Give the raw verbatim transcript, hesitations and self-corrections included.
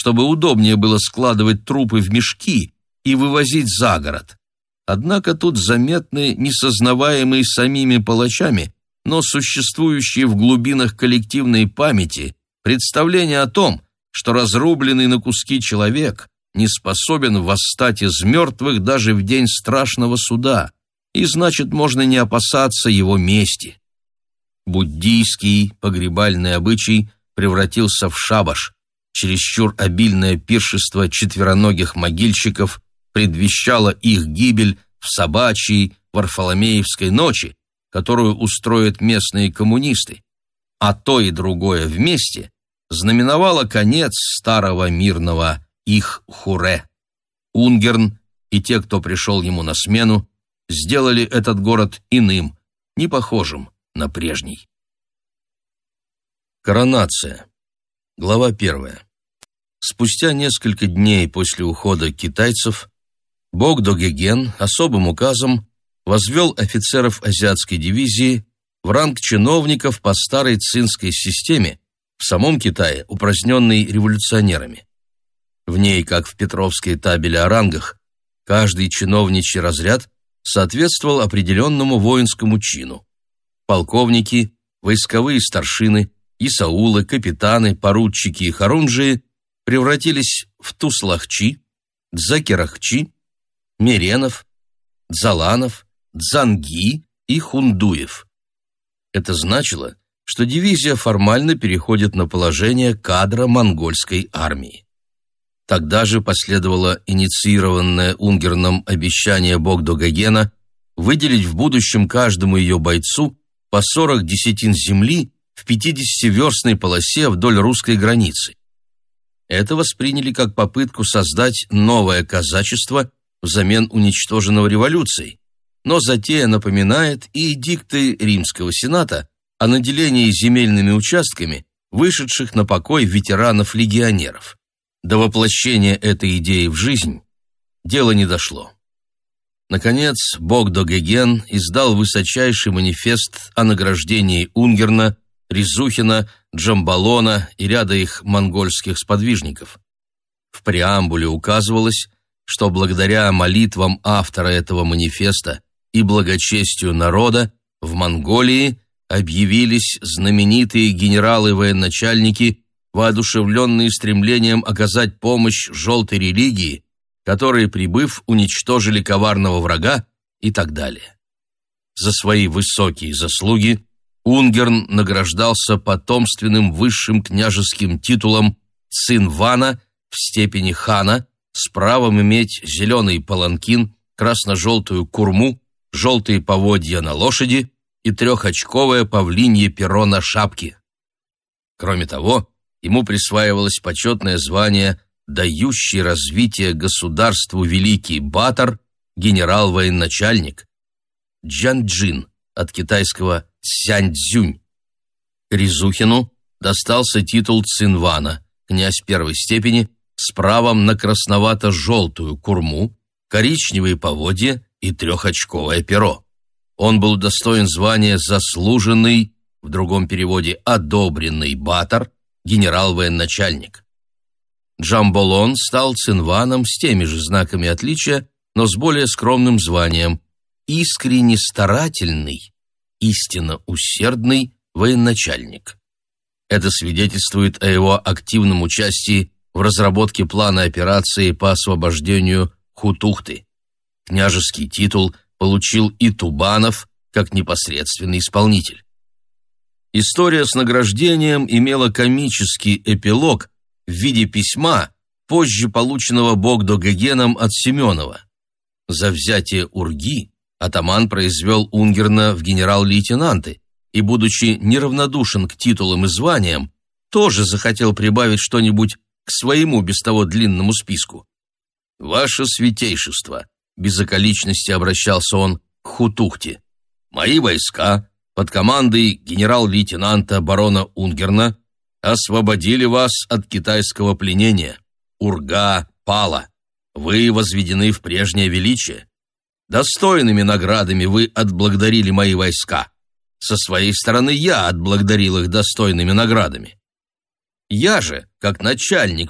чтобы удобнее было складывать трупы в мешки и вывозить за город. Однако тут заметны несознаваемые самими палачами, но существующие в глубинах коллективной памяти представление о том, что разрубленный на куски человек не способен восстать из мертвых даже в день страшного суда, и значит, можно не опасаться его мести. Буддийский погребальный обычай превратился в шабаш, чересчур обильное пиршество четвероногих могильщиков предвещало их гибель в собачьей Варфоломеевской ночи, которую устроят местные коммунисты, а то и другое вместе знаменовало конец старого мирного их хуре. Унгерн и те, кто пришел ему на смену, сделали этот город иным, не похожим на прежний. Коронация. Глава первая. Спустя несколько дней после ухода китайцев Богдо-Геген особым указом возвел офицеров азиатской дивизии в ранг чиновников по старой цинской системе, в самом Китае упраздненной революционерами. В ней, как в Петровской табели о рангах, каждый чиновничий разряд соответствовал определенному воинскому чину. Полковники, войсковые старшины, исаулы, капитаны, поручики и хорунжии превратились в туслахчи, дзакерахчи, меренов, дзаланов, дзанги и хундуев. Это значило, что дивизия формально переходит на положение кадра монгольской армии. Тогда же последовало инициированное Унгерном обещание Богдо-Гогена выделить в будущем каждому ее бойцу по сорок десятин земли в пятидесятиверстной полосе вдоль русской границы. Это восприняли как попытку создать новое казачество взамен уничтоженного революцией, но затея напоминает и эдикты Римского Сената о наделении земельными участками вышедших на покой ветеранов-легионеров. До воплощения этой идеи в жизнь дело не дошло. Наконец, Богдо-Геген издал высочайший манифест о награждении Унгерна, Резухина, Джамбалона и ряда их монгольских сподвижников. В преамбуле указывалось, что благодаря молитвам автора этого манифеста и благочестию народа в Монголии объявились знаменитые генералы-военачальники, воодушевленные стремлением оказать помощь желтой религии, которые, прибыв, уничтожили коварного врага и так далее. За свои высокие заслуги Унгерн награждался потомственным высшим княжеским титулом цинвана в степени хана с правом иметь зеленый паланкин, красно-желтую курму, желтые поводья на лошади и трехочковое павлинье перо на шапке. Кроме того, ему присваивалось почетное звание «дающий развитие государству великий батор, генерал-военачальник» Джанджин, от китайского «цяньцзюнь». Резухину достался титул цинвана, князь первой степени, с правом на красновато-желтую курму, коричневые поводья и трехочковое перо. Он был удостоен звания «заслуженный», в другом переводе «одобренный батор», генерал-военачальник. Джамболон стал цинваном с теми же знаками отличия, но с более скромным званием «искренне старательный, истинно усердный военачальник». Это свидетельствует о его активном участии в разработке плана операции по освобождению Хутухты. Княжеский титул получил и Тубанов как непосредственный исполнитель. История с награждением имела комический эпилог в виде письма, позже полученного Богдо-Гогеном от Семенова. За взятие Урги атаман произвел Унгерна в генерал-лейтенанты и, будучи неравнодушен к титулам и званиям, тоже захотел прибавить что-нибудь к своему без того длинному списку. «Ваше святейшество», — без околичности обращался он к Хутухте, «мои войска под командой генерал-лейтенанта барона Унгерна освободили вас от китайского пленения. Урга пала. Вы возведены в прежнее величие. Достойными наградами вы отблагодарили мои войска. Со своей стороны я отблагодарил их достойными наградами. Я же, как начальник